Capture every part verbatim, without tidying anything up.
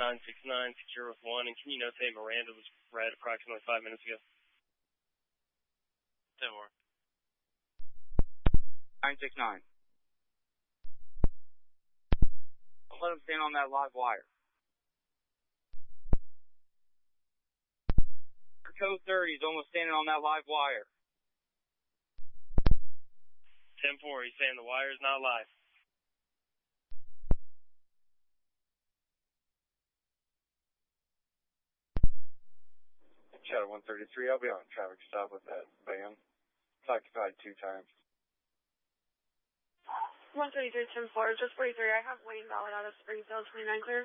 nine six nine, secure with one, and can you notate Miranda was read approximately five minutes ago? ten four. nine six nine. I'll let him stand on that live wire. Code thirty is almost standing on that live wire. ten four, he's saying the wire is not live. Shadow one thirty-three, I'll be on traffic stop with that van. It's occupied two times. one thirty-three, ten four, just forty-three. I have Wayne Ballard out of Springfield, twenty-nine clear.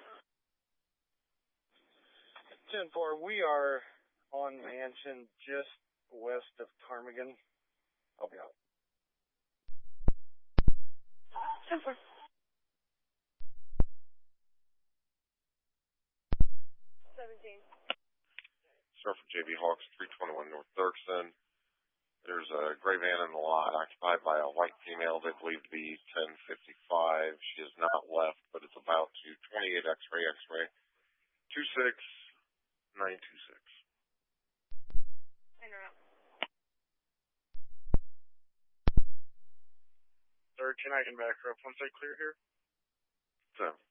ten four, we are on Mansion just west of Ptarmigan. I'll be out. ten four. seventeen. Start from J B Hawks, three twenty-one North Thurston. There's a gray van in the lot occupied by a white female they believe to be ten fifty-five. She has not left, but it's about to twenty-eight X-ray, X-ray, two six nine two six. Third, can I can back her up once I clear here? So.